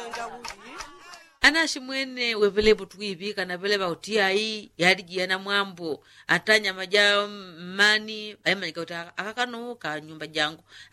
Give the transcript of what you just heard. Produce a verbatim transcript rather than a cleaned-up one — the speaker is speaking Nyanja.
ana shimwene wepelepo tukipi kana pelepa utiai yadijiyana mwambo atanya maja mani ayimanyika kuti akakanoka nyumba jangu